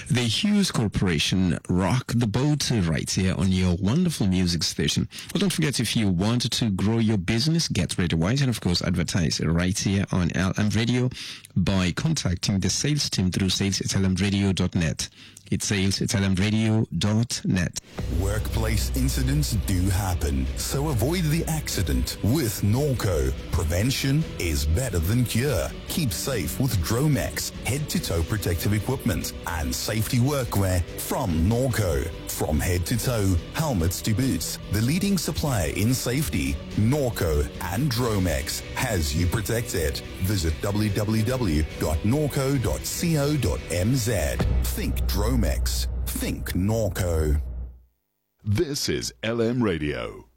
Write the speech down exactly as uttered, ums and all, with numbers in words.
The Hughes Corporation rock the boat right here on your wonderful music station. Well, don't forget, if you want to grow your business, get ready wise, and of course advertise right here on L M Radio by contacting the sales team through sales at l m radio dot net. It's sales at l m radio dot net. Workplace incidents do happen, so avoid the accident with Norco. Prevention is better than cure. Keep safe with Dromex, head-to-toe protective equipment and safety workwear from Norco. From head to toe, helmets to boots, the leading supplier in safety, Norco and Dromex has you protected. Visit w w w dot norco dot co dot m z. Think Dromex. Think Norco. This is L M Radio.